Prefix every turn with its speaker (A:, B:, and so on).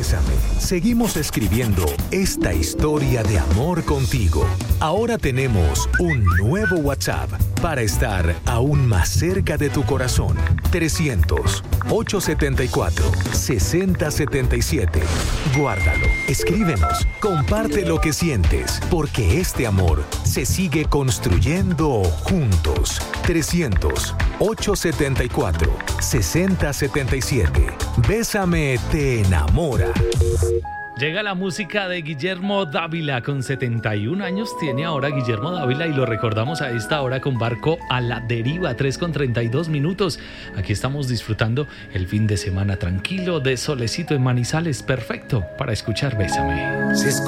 A: Bésame. Seguimos escribiendo esta historia de amor contigo. Ahora tenemos un nuevo WhatsApp para estar aún más cerca de tu corazón. 300-874-6077. Guárdalo, escríbenos, comparte lo que sientes, porque este amor se sigue construyendo juntos. 300-874-6077. Bésame te enamora.
B: Llega la música de Guillermo Dávila. Con 71 años tiene ahora Guillermo Dávila y lo recordamos a esta hora con Barco a la Deriva, 3:32. Aquí estamos disfrutando el fin de semana tranquilo de solecito en Manizales, perfecto para escuchar Bésame.